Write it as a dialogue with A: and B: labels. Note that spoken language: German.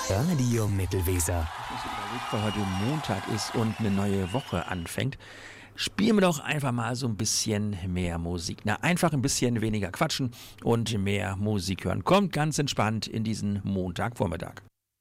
A: Radio Mittelweser.
B: Überlegt, weil heute Montag ist und eine neue Woche anfängt, spielen wir doch einfach mal so ein bisschen mehr Musik. Einfach ein bisschen weniger quatschen und mehr Musik hören. Kommt ganz entspannt in diesen Montagvormittag.